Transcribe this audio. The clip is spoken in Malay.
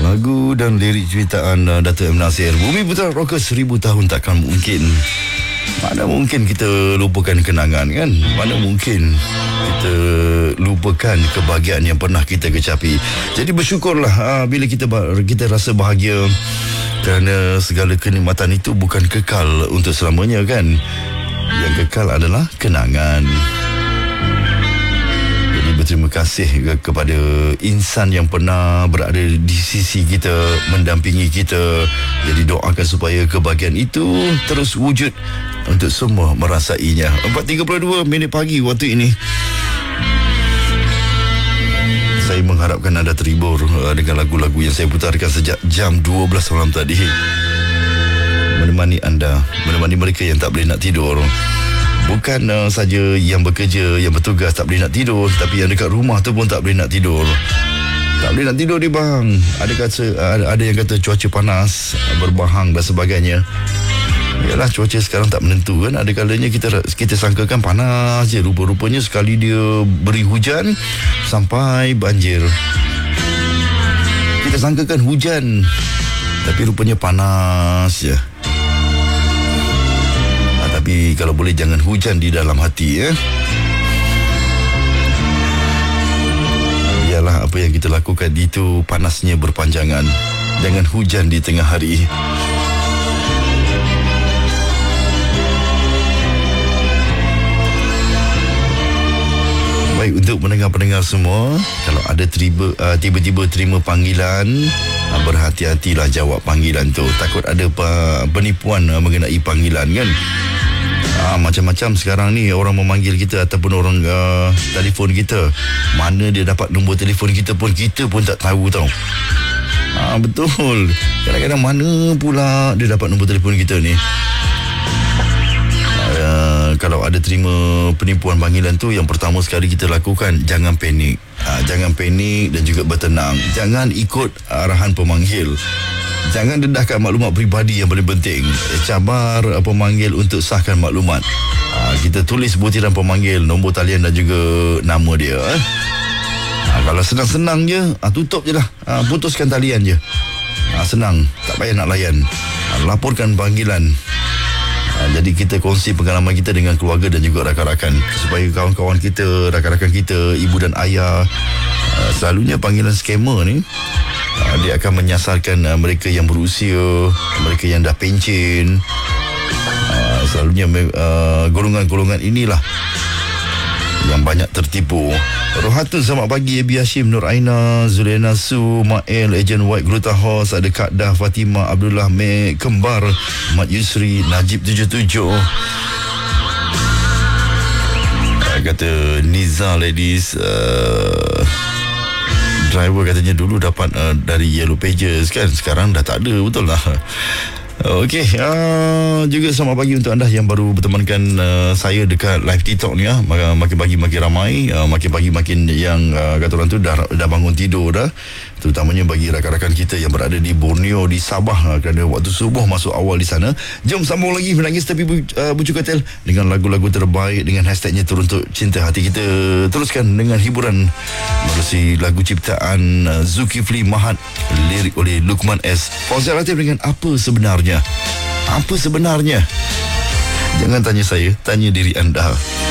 Lagu dan lirik ciptaan Dato' M. Nasir. Bumi Putra Rockers 1000 tahun takkan mungkin. Mana mungkin kita lupakan kenangan kan? Mana mungkin kita lupakan kebahagiaan yang pernah kita kecapi. Jadi bersyukurlah bila kita rasa bahagia, kerana segala kenikmatan itu bukan kekal untuk selamanya kan. Yang kekal adalah kenangan. Berterima kasih kepada insan yang pernah berada di sisi kita, mendampingi kita. Jadi doakan supaya kebahagiaan itu terus wujud untuk semua merasainya. 4.32 minit pagi waktu ini. Saya mengharapkan anda terhibur dengan lagu-lagu yang saya putarkan sejak jam 12 malam tadi. Menemani anda, menemani mereka yang tak boleh nak tidur. Bukan saja yang bekerja, yang bertugas tak boleh nak tidur, tapi yang dekat rumah tu pun tak boleh nak tidur. Tak boleh nak tidur ni bang. Ada yang kata cuaca panas, berbahang dan sebagainya. Yalah, cuaca sekarang tak menentu kan. Ada kalanya kita sangkakan panas je, rupa-rupanya sekali dia beri hujan sampai banjir. Kita sangkakan hujan, tapi rupanya panas je. Tapi kalau boleh jangan hujan di dalam hati Biarlah apa yang kita lakukan itu panasnya berpanjangan. Jangan hujan di tengah hari. Baik, untuk pendengar-pendengar semua, kalau ada tiba-tiba terima panggilan, berhati-hatilah jawab panggilan tu. Takut ada penipuan mengenai panggilan kan. Macam-macam sekarang ni orang memanggil kita ataupun orang telefon kita. Mana dia dapat nombor telefon kita pun tak tahu tau. Betul. Kadang-kadang mana pula dia dapat nombor telefon kita ni. Kalau ada terima penipuan panggilan tu, yang pertama sekali kita lakukan, jangan panik. Jangan panik dan juga bertenang. Jangan ikut arahan pemanggil. Jangan dedahkan maklumat peribadi yang paling penting. Cabar pemanggil untuk sahkan maklumat. Kita tulis butiran pemanggil, nombor talian dan juga nama dia. Kalau senang-senang je, tutup je lah. Putuskan talian je. Senang, tak payah nak layan. Laporkan panggilan. Jadi kita kongsi pengalaman kita dengan keluarga dan juga rakan-rakan, supaya kawan-kawan kita, rakan-rakan kita, ibu dan ayah, selalunya panggilan skamer ni, dia akan menyasarkan mereka yang berusia, mereka yang dah pencen. Selalunya golongan-golongan inilah yang banyak tertipu. Rohatun, selamat pagi. Abi Hashim, Nur Aina, Zuliana Su, Mael, Ejen White, Glutahos, ada Kak Dah, Fatimah, Abdullah, Mek, Kembar, Mat Yusri, Najib 77. Kata Niza ladies, driver katanya dulu dapat dari Yellow Pages kan, sekarang dah tak ada, betul lah. Okey, juga selamat pagi untuk anda yang baru bertemankan saya dekat live TikTok ni. Makin pagi makin ramai, makin pagi makin yang kata orang tu dah bangun tidur dah. Terutamanya bagi rakan-rakan kita yang berada di Borneo, di Sabah, kerana waktu subuh masuk awal di sana. Jom sambung lagi Menangis Tapi Bucu Katil dengan lagu-lagu terbaik, dengan hashtagnya Teruntuk Cinta Hati. Kita teruskan dengan hiburan melalui lagu ciptaan Zulkifli Mahat, lirik oleh Luqman S. Fauzia Latif dengan Apa Sebenarnya. Apa sebenarnya? Jangan tanya saya, tanya diri anda.